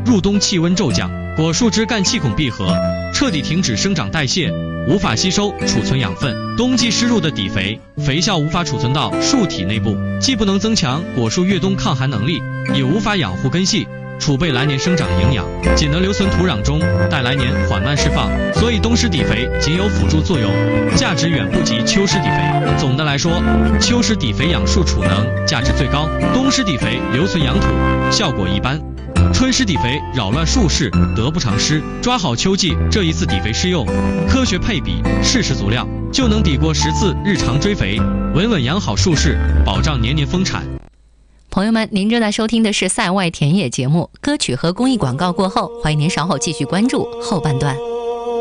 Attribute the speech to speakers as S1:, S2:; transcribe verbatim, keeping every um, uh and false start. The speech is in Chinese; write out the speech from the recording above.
S1: 入冬气温骤降，果树枝干气孔闭合，彻底停止生长代谢，无法吸收储存养分。冬季施入的底肥，肥效无法储存到树体内部，既不能增强果树越冬抗寒能力，也无法养护根系，储备来年生长营养，仅能留存土壤中，待来年缓慢释放。所以冬施底肥仅有辅助作用，价值远不及秋施底肥。总的来说，秋施底肥养树储能价值最高，冬施底肥留存养土效果一般。春施底肥扰乱树势，得不偿失。抓好秋季这一次底肥施用，科学配比，适时足量，就能抵过十次日常追肥，稳稳养好树势，保障年年丰产。
S2: 朋友们，您正在收听的是赛外田野节目，歌曲和公益广告过后，欢迎您稍后继续关注后半段。